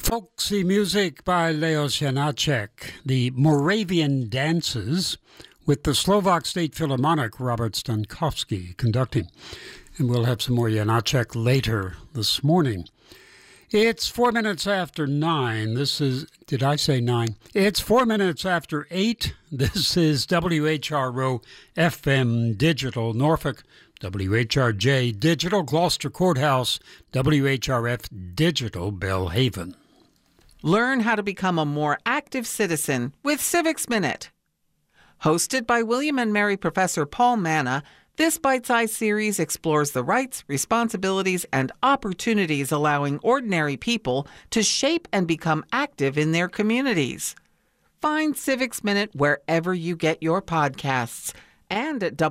Folksy music by Leos Janáček, the Moravian Dances, with the Slovak State Philharmonic, Robert Stankovsky, conducting. And we'll have some more Janáček later this morning. It's 4 minutes after 9. This is, did I say 9? It's 4 minutes after 8. This is WHRO FM Digital Norfolk, WHRJ Digital Gloucester Courthouse, WHRF Digital Belhaven. Learn how to become a more active citizen with Civics Minute. Hosted by William and Mary Professor Paul Manna, this bite-sized series explores the rights, responsibilities, and opportunities allowing ordinary people to shape and become active in their communities. Find Civics Minute wherever you get your podcasts and at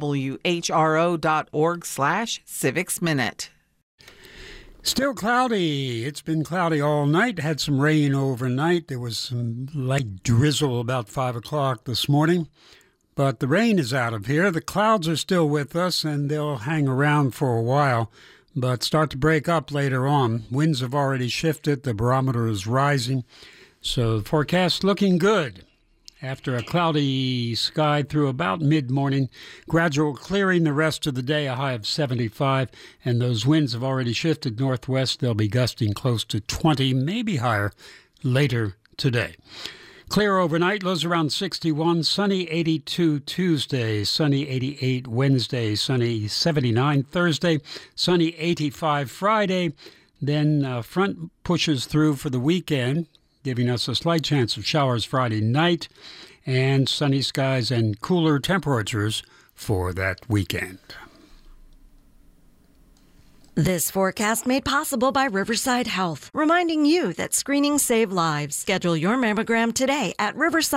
whro.org/civicsminute. Still cloudy. It's been cloudy all night. Had some rain overnight. There was some light drizzle about 5 o'clock this morning. But the rain is out of here. The clouds are still with us, and they'll hang around for a while, but start to break up later on. Winds have already shifted. The barometer is rising. So the forecast looking good. After a cloudy sky through about mid-morning, gradual clearing the rest of the day, a high of 75, and those winds have already shifted northwest. They'll be gusting close to 20, maybe higher, later today. Clear overnight, lows around 61, sunny 82 Tuesday, sunny 88 Wednesday, sunny 79 Thursday, sunny 85 Friday. Then front pushes through for the weekend, giving us a slight chance of showers Friday night, and sunny skies and cooler temperatures for that weekend. This forecast made possible by Riverside Health, reminding you that screenings save lives. Schedule your mammogram today at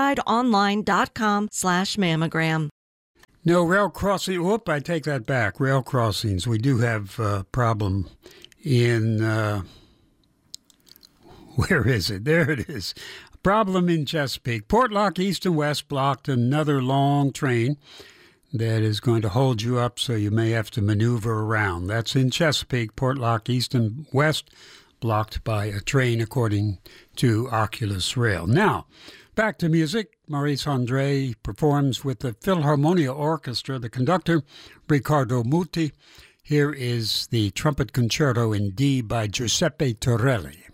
riversideonline.com/mammogram. No rail crossing. Whoop, I take that back. Rail crossings. We do have a problem in, where is it? There it is. A problem in Chesapeake. Portlock East and West blocked, another long train that is going to hold you up, so you may have to maneuver around. That's in Chesapeake. Portlock East and West blocked by a train, according to Oculus Rail. Now, back to music. Maurice Andre performs with the Philharmonia Orchestra, the conductor, Riccardo Muti. Here is the Trumpet Concerto in D by Giuseppe Torelli.